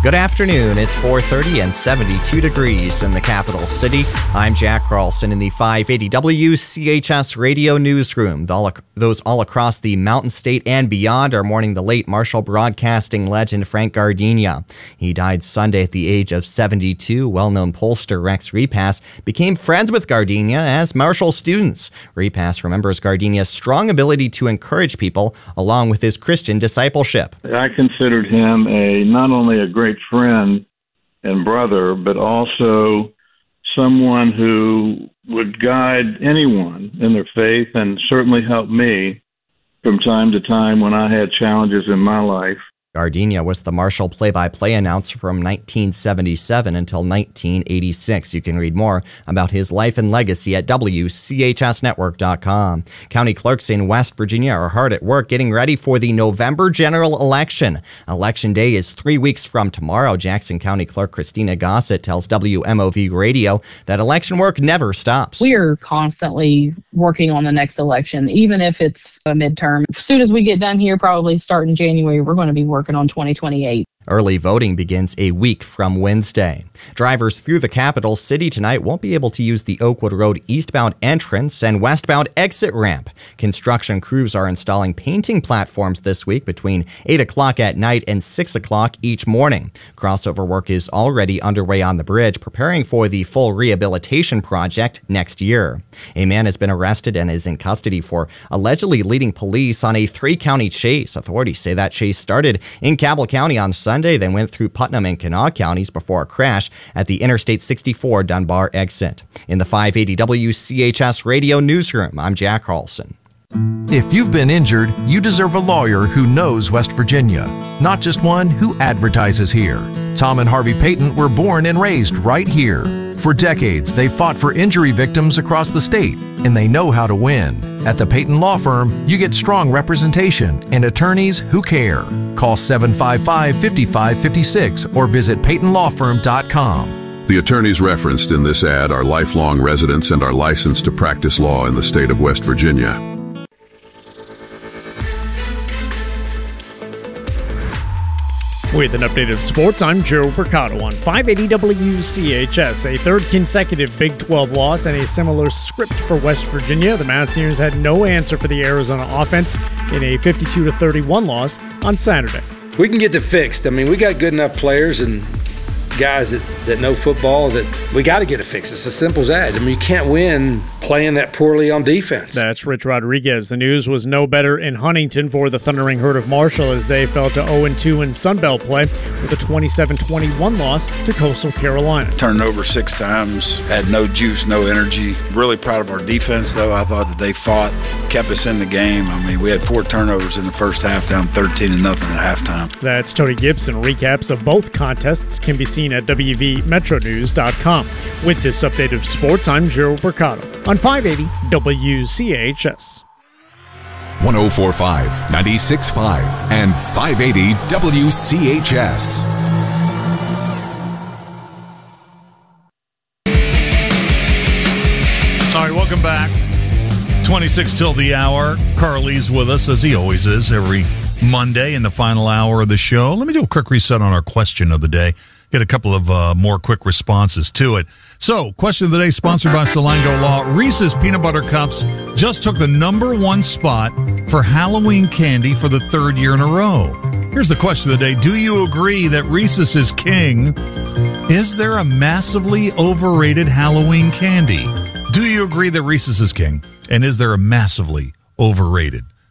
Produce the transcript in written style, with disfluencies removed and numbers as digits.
Good afternoon. It's 4:30 and 72 degrees in the capital city. I'm Jack Carlson in the 580 WCHS radio newsroom. Those all across the Mountain State and beyond are mourning the late Marshall broadcasting legend Frank Gardenia. He died Sunday at the age of 72. Well-known pollster Rex Repass became friends with Gardenia as Marshall students. Repass remembers Gardenia's strong ability to encourage people along with his Christian discipleship. I considered him not only a great friend and brother, but also someone who would guide anyone in their faith and certainly help me from time to time when I had challenges in my life. Gardenia was the Marshall play-by-play announcer from 1977 until 1986. You can read more about his life and legacy at WCHSnetwork.com. County clerks in West Virginia are hard at work getting ready for the November general election. Election day is 3 weeks from tomorrow. Jackson County Clerk Christina Gossett tells WMOV Radio that election work never stops. We are constantly working on the next election, even if it's a midterm. As soon as we get done here, probably starting January, we're going to be working on 2028. Early voting begins a week from Wednesday. Drivers through the capital city tonight won't be able to use the Oakwood Road eastbound entrance and westbound exit ramp. Construction crews are installing painting platforms this week between 8 o'clock at night and 6 o'clock each morning. Crossover work is already underway on the bridge, preparing for the full rehabilitation project next year. A man has been arrested and is in custody for allegedly leading police on a 3-county chase. Authorities say that chase started in Cabell County on Sunday, then went through Putnam and Kanawha counties before a crash at the Interstate 64 Dunbar exit. In the 580 WCHS radio newsroom, I'm Jack Carlson. If you've been injured, you deserve a lawyer who knows West Virginia, not just one who advertises here. Tom and Harvey Payton were born and raised right here. For decades, they've fought for injury victims across the state, and they know how to win. At the Payton Law Firm, you get strong representation and attorneys who care. Call 755-5556 or visit PaytonLawFirm.com. The attorneys referenced in this ad are lifelong residents and are licensed to practice law in the state of West Virginia. With an update of sports, I'm Joe Mercado on 580 WCHS. A third consecutive Big 12 loss and a similar script for West Virginia. The Mountaineers had no answer for the Arizona offense in a 52-31 loss on Saturday. We can get it fixed. I mean, we got good enough players and guys that know football that we got to get it fixed. It's as simple as that. I mean, you can't win playing that poorly on defense. That's Rich Rodriguez. The news was no better in Huntington for the Thundering Herd of Marshall as they fell to 0-2 in Sunbelt play with a 27-21 loss to Coastal Carolina. Turned over 6 times, had no juice, no energy. Really proud of our defense, though. I thought that they fought, kept us in the game. I mean, we had 4 turnovers in the first half, down 13-0 at halftime. That's Tony Gibson. Recaps of both contests can be seen at WVMetroNews.com. With this update of sports, I'm Joe Mercado on 580 WCHS. 104.5, 96.5, and 580 WCHS. All right, welcome back. 26 till the hour. Carly's with us, as he always is, every Monday in the final hour of the show. Let me do a quick reset on our question of the day. Get a couple of more quick responses to it. So, question of the day sponsored by Salango Law. Reese's Peanut Butter Cups just took the #1 spot for Halloween candy for the 3rd year in a row. Here's the question of the day. Do you agree that Reese's is king? Is there a massively overrated Halloween candy? Do you agree that Reese's is king? And is there a massively overrated